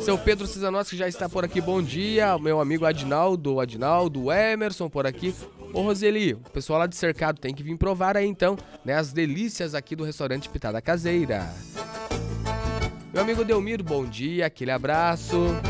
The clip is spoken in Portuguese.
Seu Pedro Cisanossi já está por aqui, bom dia. Meu amigo Adinaldo, o Emerson por aqui. Ô Roseli, o pessoal lá de Cercado tem que vir provar aí então, né, as delícias aqui do restaurante Pitada Caseira. Meu amigo Delmiro, bom dia, aquele abraço.